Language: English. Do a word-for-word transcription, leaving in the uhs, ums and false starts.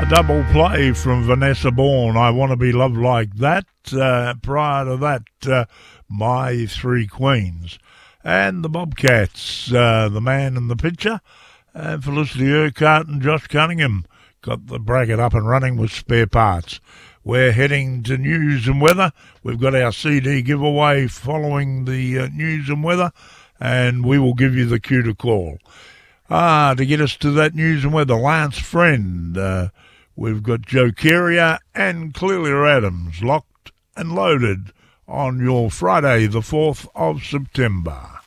A double play from Vanessa Bourne, I Want to Be Loved Like That. Uh, prior to that, uh, My Three Queens. And the Bobcats, uh, The Man in the Picture. And Felicity Urquhart and Josh Cunningham got the bracket up and running with Spare Parts. We're heading to news and weather. We've got our C D giveaway following the uh, news and weather, and we will give you the cue to call. Ah, to get us to that news and weather, Lance Friend. Uh, we've got Joe Carrier and Clelia Adams locked and loaded on your Friday, the fourth of September.